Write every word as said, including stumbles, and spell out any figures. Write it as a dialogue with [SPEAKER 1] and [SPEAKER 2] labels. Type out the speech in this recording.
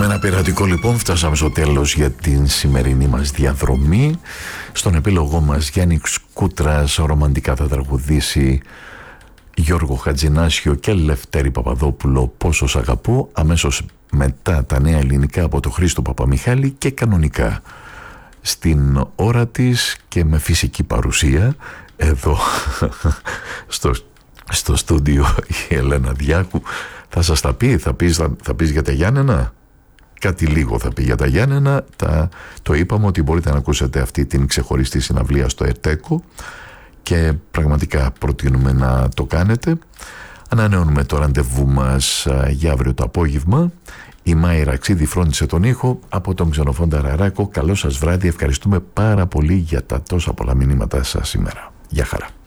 [SPEAKER 1] Με ένα πειρατικό λοιπόν φτάσαμε στο τέλος για την σημερινή μας διαδρομή. Στον επίλογό μας Γιάννης Κούτρας ρομαντικά θα τραγουδήσει Γιώργο Χατζηνάσιο και Λευτέρη Παπαδόπουλο «Πόσο σ' αγαπώ». Αμέσως μετά τα νέα ελληνικά από τον Χρήστο Παπαμιχάλη και κανονικά στην ώρα της και με φυσική παρουσία εδώ στο, στο στούντιο η Ελένα Διάκου. Θα σας τα πει, θα πεις, θα, θα πεις για τα Γιάννενα. Κάτι λίγο θα πει για τα Γιάννενα. Τα, το είπαμε ότι μπορείτε να ακούσετε αυτή την ξεχωριστή συναυλία στο ΕΤΕΚΟ και πραγματικά προτείνουμε να το κάνετε. Ανανεώνουμε το ραντεβού μας για αύριο το απόγευμα. Η Μάη Ραξίδη φρόντισε τον ήχο από τον Ξενοφόντα Ραράκο. Καλό σας βράδυ. Ευχαριστούμε πάρα πολύ για τα τόσα πολλά μηνύματα σας σήμερα. Γεια χαρά.